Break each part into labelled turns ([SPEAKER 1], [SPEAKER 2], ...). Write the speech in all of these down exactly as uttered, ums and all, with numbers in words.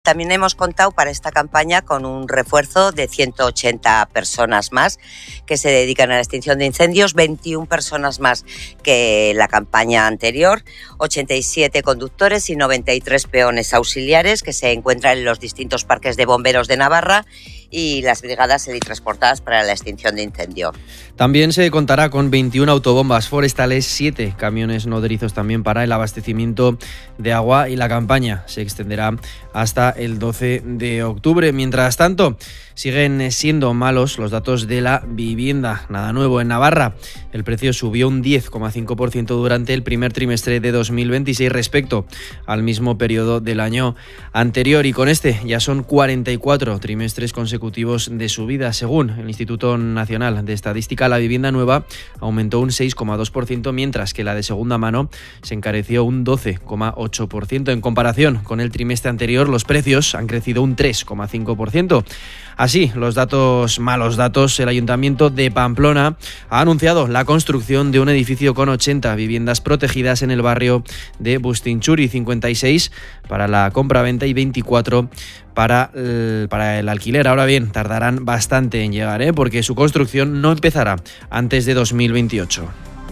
[SPEAKER 1] También hemos contado para esta campaña con un refuerzo de ciento ochenta personas más que se dedican a la extinción de incendios, veintiuna personas más que la campaña anterior, ochenta y siete conductores y noventa y tres peones auxiliares que se encuentran en los distintos parques de bomberos de Navarra y las brigadas helitransportadas para la extinción de incendios.
[SPEAKER 2] También se contará con veintiuna autobombas forestales, siete camiones nodrizos también para el abastecimiento de agua y la campaña se extenderá hasta el doce de octubre. Mientras tanto, siguen siendo malos los datos de la vivienda. Nada nuevo en Navarra. El precio subió un diez coma cinco por ciento durante el primer trimestre de dos mil veintiséis respecto al mismo periodo del año anterior y con este ya son cuarenta y cuatro trimestres consecutivos de subida. Según el Instituto Nacional de Estadística, la vivienda nueva aumentó un seis coma dos por ciento, mientras que la de segunda mano se encareció un doce coma ocho por ciento. En comparación con el trimestre anterior, los precios han crecido un tres coma cinco por ciento. Así, los datos, malos datos, el Ayuntamiento de Pamplona ha anunciado la construcción de un edificio con ochenta viviendas protegidas en el barrio de Bustinchuri, cincuenta y seis para la compraventa y veinticuatro para el, para el alquiler. Ahora bien, tardarán bastante en llegar, ¿eh? porque su construcción no empezará antes de dos mil veintiocho.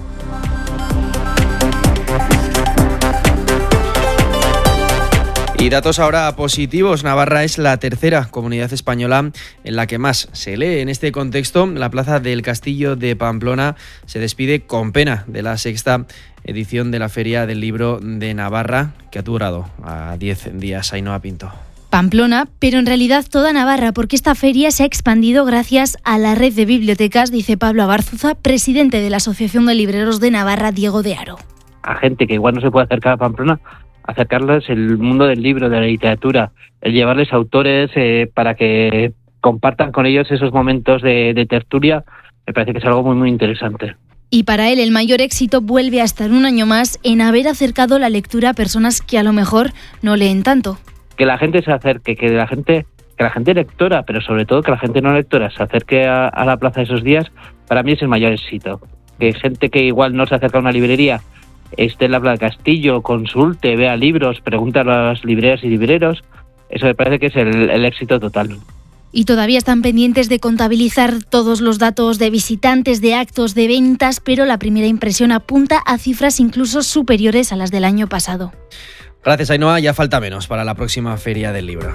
[SPEAKER 2] Y datos ahora positivos. Navarra es la tercera comunidad española en la que más se lee. En este contexto, la plaza del Castillo de Pamplona se despide con pena de la sexta edición de la Feria del Libro de Navarra, que ha durado a diez días. Ainhoa Pinto.
[SPEAKER 3] Pamplona, pero en realidad toda Navarra, porque esta feria se ha expandido gracias a la red de bibliotecas, dice Pablo Abarzuza, presidente de la Asociación de Libreros de Navarra, Diego de Haro.
[SPEAKER 4] A gente que igual no se puede acercar a Pamplona, acercarles el mundo del libro, de la literatura, el llevarles autores eh, para que compartan con ellos esos momentos de, de tertulia, me parece que es algo muy muy interesante.
[SPEAKER 3] Y para él el mayor éxito vuelve a estar un año más en haber acercado la lectura a personas que a lo mejor no leen tanto.
[SPEAKER 4] Que la gente se acerque, que la gente, que la gente lectora, pero sobre todo que la gente no lectora se acerque a, a la plaza esos días, para mí es el mayor éxito. Que gente que igual no se acerca a una librería esté en la Plaza del Castillo, consulte, vea libros, pregunta a las libreras y libreros, eso me parece que es el, el éxito total.
[SPEAKER 3] Y todavía están pendientes de contabilizar todos los datos de visitantes, de actos, de ventas, pero la primera impresión apunta a cifras incluso superiores a las del año pasado.
[SPEAKER 2] Gracias, Ainhoa. Ya falta menos para la próxima Feria del Libro.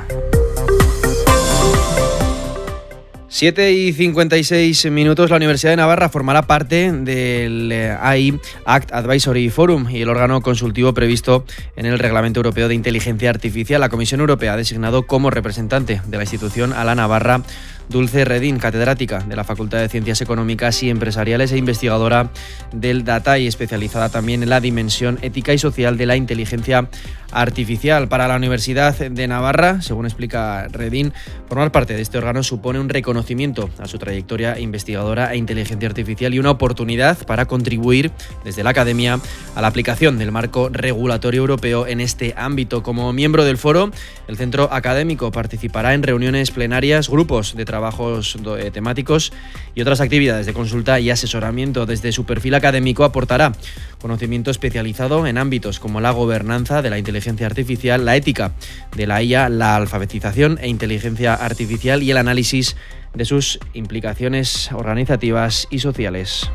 [SPEAKER 2] siete y cincuenta y seis minutos. La Universidad de Navarra formará parte del A I Act Advisory Forum y el órgano consultivo previsto en el Reglamento Europeo de Inteligencia Artificial. La Comisión Europea ha designado como representante de la institución a la navarra Dulce Redín, catedrática de la Facultad de Ciencias Económicas y Empresariales e investigadora del Data y especializada también en la dimensión ética y social de la inteligencia artificial. Para la Universidad de Navarra, según explica Redín, formar parte de este órgano supone un reconocimiento a su trayectoria investigadora e inteligencia artificial y una oportunidad para contribuir desde la academia a la aplicación del marco regulatorio europeo en este ámbito. Como miembro del foro, el centro académico participará en reuniones plenarias, grupos de trabajos temáticos y otras actividades de consulta y asesoramiento. Desde su perfil académico aportará conocimiento especializado en ámbitos como la gobernanza de la inteligencia artificial, la ética de la I A, la alfabetización e inteligencia artificial y el análisis de sus implicaciones organizativas y sociales.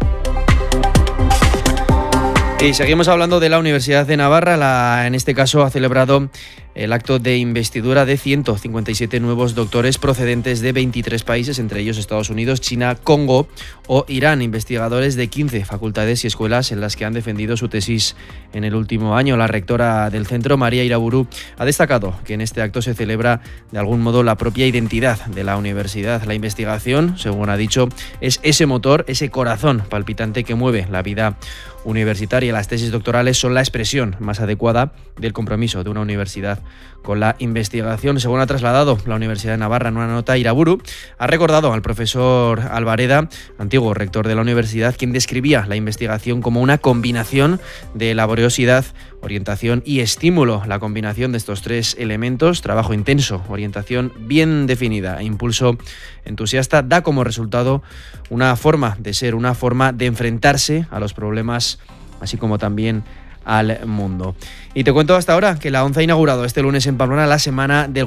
[SPEAKER 2] Y seguimos hablando de la Universidad de Navarra. La, en este caso ha celebrado el acto de investidura de ciento cincuenta y siete nuevos doctores procedentes de veintitrés países, entre ellos Estados Unidos, China, Congo o Irán, investigadores de quince facultades y escuelas en las que han defendido su tesis en el último año. La rectora del centro, María Iraburu, ha destacado que en este acto se celebra de algún modo la propia identidad de la universidad. La investigación, según ha dicho, es ese motor, ese corazón palpitante que mueve la vida universitaria. Las tesis doctorales son la expresión más adecuada del compromiso de una universidad con la investigación. Según ha trasladado la Universidad de Navarra en una nota, Iraburu ha recordado al profesor Alvareda, antiguo rector de la universidad, quien describía la investigación como una combinación de laboriosidad, orientación y estímulo. La combinación de estos tres elementos, trabajo intenso, orientación bien definida e impulso entusiasta, da como resultado una forma de ser, una forma de enfrentarse a los problemas, así como también al mundo. Y te cuento hasta ahora que la ONCE ha inaugurado este lunes en Pamplona la semana del